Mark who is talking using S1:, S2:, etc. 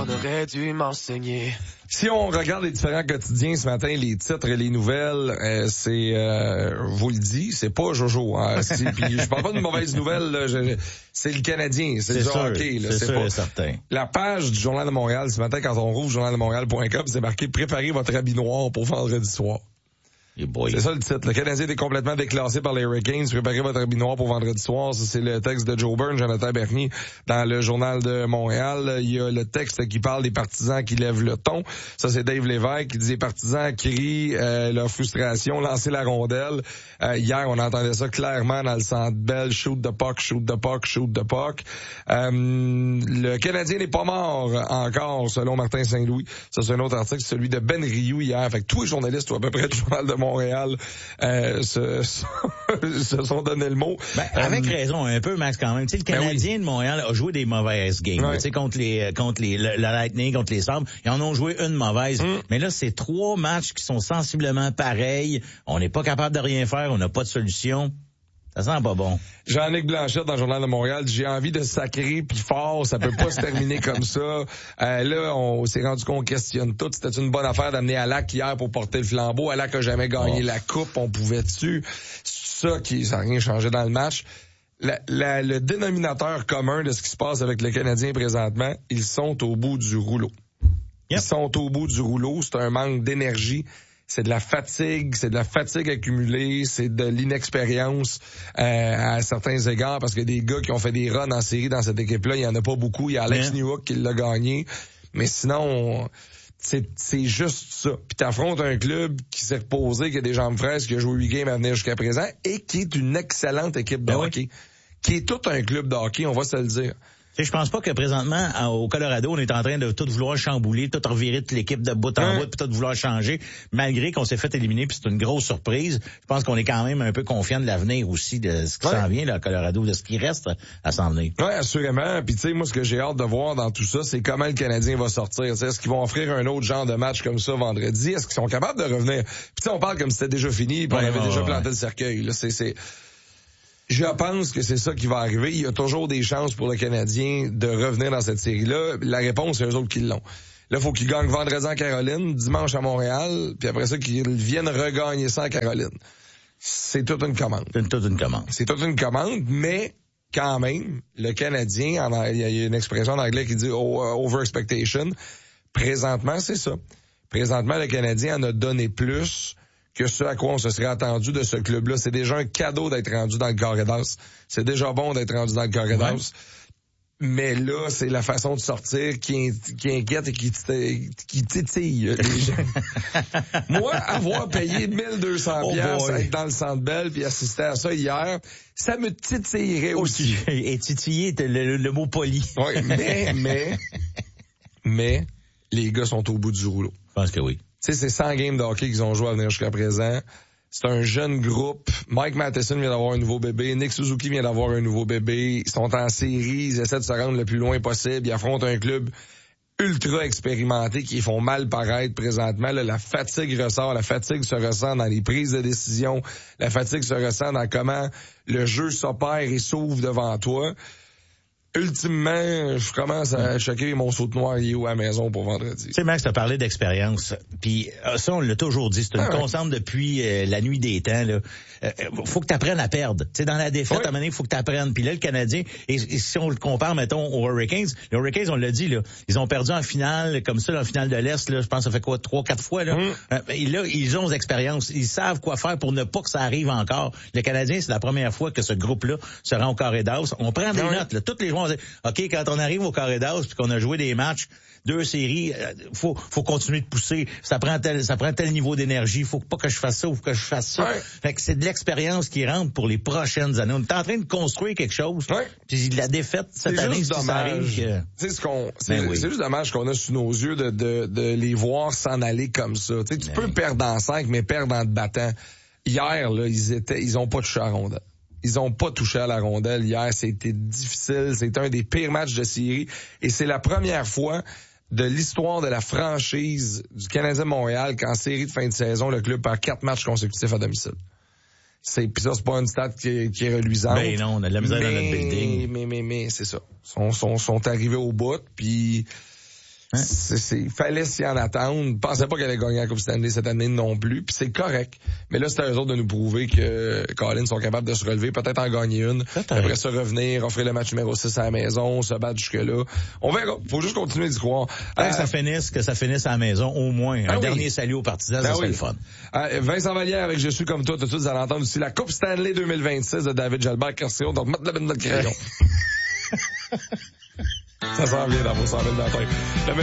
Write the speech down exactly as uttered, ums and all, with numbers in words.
S1: aurait dû m'enseigner.
S2: Si on regarde les différents quotidiens ce matin, les titres et les nouvelles, euh, c'est, euh, vous le dis, c'est pas Jojo. Hein, puis je parle pas d'une mauvaise nouvelle. Là, je, c'est le Canadien, c'est, c'est du sûr, hockey. Là,
S3: c'est, c'est sûr
S2: pas
S3: et certain.
S2: La page du Journal de Montréal ce matin, quand on rouvre journal de montréal point com, c'est marqué « Préparez votre habit noir pour vendredi soir ». C'est ça le titre. Le Canadien est complètement déclassé par les Hurricanes. Préparez votre habit noir pour vendredi soir. Ça, c'est le texte de Joe Byrne, Jonathan Bernier, dans le Journal de Montréal. Il y a le texte qui parle des partisans qui lèvent le ton. Ça, c'est Dave Lévesque qui dit les partisans crient euh, leur frustration, lancer la rondelle. Euh, hier, on entendait ça clairement dans le Centre Bell. Shoot the puck, shoot the puck, shoot the puck. Euh, le Canadien n'est pas mort encore, selon Martin Saint-Louis. Ça, c'est un autre article, celui de Ben Rioux hier. Fait que tous les journalistes, ou à peu près du Journal de Montréal, euh, se, se sont donné le mot.
S3: Ben, avec euh, raison, un peu, Max, quand même. Tu sais, le Canadien ben oui. de Montréal a joué des mauvaises games. Ouais. Tu sais, contre les, contre les, le, le Lightning, contre les Sabres. Ils en ont joué une mauvaise. Mm. Mais là, c'est trois matchs qui sont sensiblement pareils. On n'est pas capable de rien faire. On n'a pas de solution. Ça sent pas bon.
S2: Jean-Luc Blanchette dans le Journal de Montréal dit « J'ai envie de sacrer puis fort, ça peut pas se terminer comme ça. Euh, » Là, on s'est rendu qu'on questionne tout. C'était une bonne affaire d'amener Alak hier pour porter le flambeau. Alak a jamais gagné oh. la coupe, on pouvait dessus. Ça qui ça n'a rien changé dans le match. La, la, le dénominateur commun de ce qui se passe avec les Canadiens présentement, ils sont au bout du rouleau. Yep. Ils sont au bout du rouleau. C'est un manque d'énergie. C'est de la fatigue, c'est de la fatigue accumulée, c'est de l'inexpérience euh, à certains égards, parce que des gars qui ont fait des runs en série dans cette équipe-là, il y en a pas beaucoup. Il y a Alex yeah. Newhook qui l'a gagné, mais sinon, on, c'est, c'est juste ça. Puis t'affrontes un club qui s'est reposé, qui a des jambes fraises, qui a joué huit games à venir jusqu'à présent, et qui est une excellente équipe de ben hockey, oui. qui est tout un club de hockey, on va se le dire.
S3: Tu sais, je pense pas que présentement, au Colorado, on est en train de tout vouloir chambouler, tout revirer toute l'équipe de bout en hein? bout, puis tout vouloir changer, malgré qu'on s'est fait éliminer, puis c'est une grosse surprise. Je pense qu'on est quand même un peu confiant de l'avenir aussi, de ce qui ouais. s'en vient, là, au Colorado, de ce qui reste à s'en venir.
S2: Oui, assurément. Puis tu sais, moi, ce que j'ai hâte de voir dans tout ça, c'est comment le Canadien va sortir. T'sais, est-ce qu'ils vont offrir un autre genre de match comme ça vendredi? Est-ce qu'ils sont capables de revenir? Puis tu sais, on parle comme si c'était déjà fini, puis ouais, on avait ouais, déjà ouais, planté ouais. le cercueil. Là, c'est... c'est... Je pense que c'est ça qui va arriver. Il y a toujours des chances pour le Canadien de revenir dans cette série-là. La réponse, c'est eux autres qui l'ont. Là, il faut qu'ils gagnent vendredi en Caroline, dimanche à Montréal, puis après ça, qu'ils viennent regagner ça en Caroline. C'est toute une commande.
S3: C'est toute une commande.
S2: C'est toute une commande, mais quand même, le Canadien, en, il y a une expression en anglais qui dit oh, uh, over expectation. Présentement, c'est ça. Présentement, le Canadien en a donné plus que ce à quoi on se serait attendu de ce club-là. C'est déjà un cadeau d'être rendu dans le corridor. C'est déjà bon d'être rendu dans le corridor. Ouais. Mais là, c'est la façon de sortir qui, qui inquiète et qui, qui titille les gens. Moi, avoir payé mille deux cents oh piastres, être dans le Centre Bell puis assister à ça hier, ça me titillerait aussi.
S3: Et titiller, le, le mot poli.
S2: Oui, mais, mais, mais, les gars sont au bout du rouleau.
S3: Je pense que oui.
S2: Tu sais, c'est cent games de hockey qu'ils ont joué à venir jusqu'à présent. C'est un jeune groupe. Mike Matheson vient d'avoir un nouveau bébé. Nick Suzuki vient d'avoir un nouveau bébé. Ils sont en série. Ils essaient de se rendre le plus loin possible. Ils affrontent un club ultra expérimenté qui font mal paraître présentement. Là, la fatigue ressort. La fatigue se ressent dans les prises de décision. La fatigue se ressent dans comment le jeu s'opère et s'ouvre devant toi. Ultimement, je commence à choquer mon saut de noir lié à la maison pour vendredi.
S3: Tu sais, Max, t'as parlé d'expérience. Puis ça, on l'a toujours dit. C'est une ah, constante ouais. depuis euh, la nuit des temps. Là. Euh, faut que t'apprennes à perdre. Tu sais, dans la défaite, oui. à un moment donné, il faut que t'apprennes. Puis là, le Canadien, et, et si on le compare, mettons, aux Hurricanes, les Hurricanes, on l'a dit, là, ils ont perdu en finale, comme ça, en finale de l'Est, là, je pense que ça fait quoi, trois, quatre fois, là. Mm. Euh, et là, ils ont l'expérience. Ils savent quoi faire pour ne pas que ça arrive encore. Le Canadien, c'est la première fois que ce groupe-là se rend au carré d'as. On prend des oui. notes, là. Toutes les joueurs, on dit, OK, quand on arrive au carré d'as puis qu'on a joué des matchs, deux séries, euh, faut faut continuer de pousser. Ça prend tel ça prend tel niveau d'énergie. Faut pas que je fasse ça ou que je fasse ça. Ouais. Fait que c'est de l'expérience qui rentre pour les prochaines années. On est en train de construire quelque chose. Ouais. Puis la défaite cette
S2: c'est
S3: année,
S2: juste
S3: si ça arrive. Que...
S2: C'est ce qu'on. C'est,
S3: ben oui.
S2: c'est juste dommage qu'on a sous nos yeux de de, de les voir s'en aller comme ça. Tu sais, tu peux perdre en cinq, mais perdre en te battant. Hier, là, ils étaient, ils ont pas touché à la rondelle. Ils ont pas touché à la rondelle hier. C'était difficile. C'était un des pires matchs de série. Et c'est la première fois de l'histoire de la franchise du Canadien de Montréal qu'en série de fin de saison, le club perd quatre matchs consécutifs à domicile. C'est, pis ça, c'est pas une stat qui est, qui est reluisante.
S3: Ben non, on a de la misère
S2: mais,
S3: dans notre building.
S2: Mais, mais, mais, c'est ça. Ils sont, sont, sont arrivés au bout, puis
S3: Hein?
S2: C'est, c'est, il fallait s'y en attendre. Je pensais pas qu'elle allait gagner la Coupe Stanley cette année non plus. Puis c'est correct. Mais là, c'était à eux autres de nous prouver que Colin sont capables de se relever, peut-être en gagner une.
S3: Peut-être.
S2: Après se revenir, offrir le match numéro six à la maison, se battre jusque-là. On verra. Faut juste continuer d'y croire.
S3: Euh,
S2: Euh,
S3: que ça finisse, que ça finisse à la maison, au moins. Un
S2: ah oui.
S3: dernier salut aux partisans,
S2: Ben
S3: ça serait
S2: oui.
S3: le fun.
S2: Euh, Vincent Vallière avec Je suis comme toi. Tout de suite, vous allez entendre aussi la Coupe Stanley deux mille vingt-six de David Jalbert Carcio. Donc, mettre le notre crayon. Ça s'en vient dans vos cent mille matin.